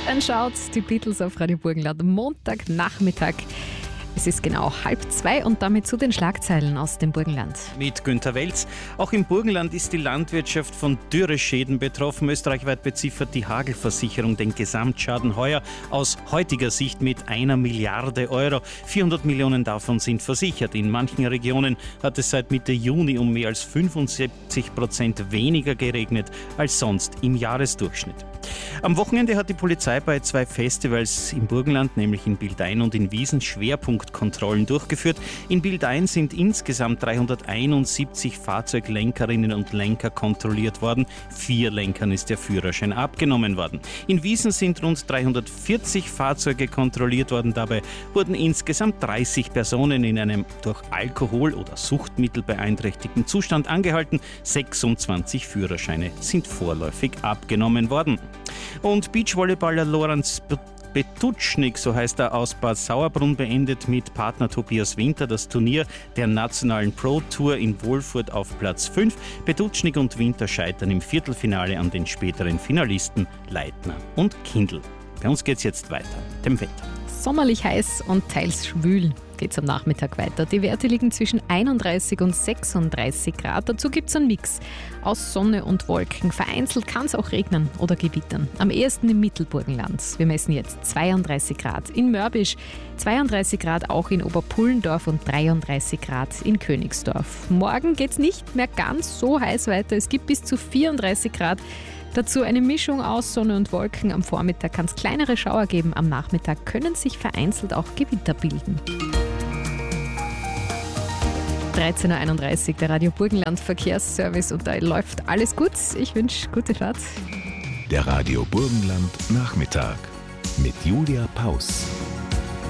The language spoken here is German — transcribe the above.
anschaut. Die Beatles auf Radio Burgenland Montagnachmittag. Es ist genau 1:30 und damit zu den Schlagzeilen aus dem Burgenland. Mit Günther Welz. Auch im Burgenland ist die Landwirtschaft von Dürreschäden betroffen. Österreichweit beziffert die Hagelversicherung den Gesamtschaden heuer aus heutiger Sicht mit 1 Milliarde Euro. 400 Millionen davon sind versichert. In manchen Regionen hat es seit Mitte Juni um mehr als 75% weniger geregnet als sonst im Jahresdurchschnitt. Am Wochenende hat die Polizei bei 2 Festivals im Burgenland, nämlich in Bildein und in Wiesen, Schwerpunktkontrollen durchgeführt. In Bildein sind insgesamt 371 Fahrzeuglenkerinnen und Lenker kontrolliert worden. 4 Lenkern ist der Führerschein abgenommen worden. In Wiesen sind rund 340 Fahrzeuge kontrolliert worden. Dabei wurden insgesamt 30 Personen in einem durch Alkohol oder Suchtmittel beeinträchtigten Zustand angehalten. 26 Führerscheine sind vorläufig abgenommen worden. Und Beachvolleyballer Lorenz Betutschnik, so heißt er, aus Bad Sauerbrunn, beendet mit Partner Tobias Winter das Turnier der nationalen Pro Tour in Wolfurt auf Platz 5. Betutschnik und Winter scheitern im Viertelfinale an den späteren Finalisten Leitner und Kindl. Bei uns geht's jetzt weiter, dem Wetter. Sommerlich heiß und teils schwül geht's am Nachmittag weiter. Die Werte liegen zwischen 31 und 36 Grad. Dazu gibt's einen Mix aus Sonne und Wolken. Vereinzelt kann es auch regnen oder gewittern. Am ehesten im Mittelburgenland. Wir messen jetzt 32 Grad in Mörbisch, 32 Grad auch in Oberpullendorf und 33 Grad in Königsdorf. Morgen geht's nicht mehr ganz so heiß weiter. Es gibt bis zu 34 Grad. Dazu eine Mischung aus Sonne und Wolken. Am Vormittag kann es kleinere Schauer geben. Am Nachmittag können sich vereinzelt auch Gewitter bilden. 13.31 Uhr, der Radio Burgenland Verkehrsservice, und da läuft alles gut. Ich wünsche gute Fahrt. Der Radio Burgenland Nachmittag mit Julia Paus.